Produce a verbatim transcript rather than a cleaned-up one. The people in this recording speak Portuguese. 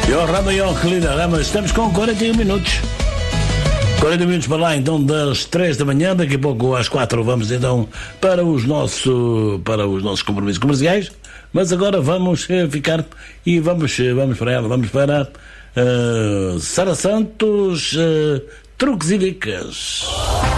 Eu, Rama e eu, querida Rama, estamos com quarenta e um minutos. quarenta minutos para lá, então, das três da manhã. Daqui a pouco, às quatro, vamos então para os, nosso, para os nossos compromissos comerciais. Mas agora vamos uh, ficar e vamos, uh, vamos para ela, vamos para uh, Sara Santos, uh, Truques e Dicas.